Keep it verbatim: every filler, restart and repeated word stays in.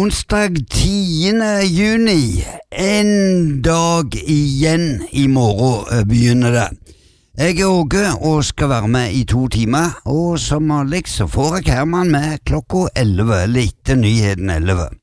onsdag tiende juni. En dag igjen i morgen begynner det. Jeg er Åge og skal være med i to timer, og som vanlig så får jeg Herman med klokka elleve, litt til nyheten elleve.